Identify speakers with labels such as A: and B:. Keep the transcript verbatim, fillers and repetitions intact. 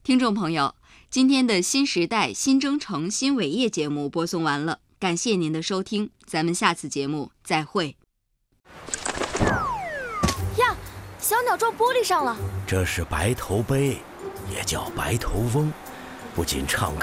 A: 听众朋友，今天的新时代新征程新伟业节目播送完了，感谢您的收听，咱们下次节目再会。
B: 呀，小鸟撞玻璃上了。
C: 这是白头杯，也叫白头翁，不仅唱歌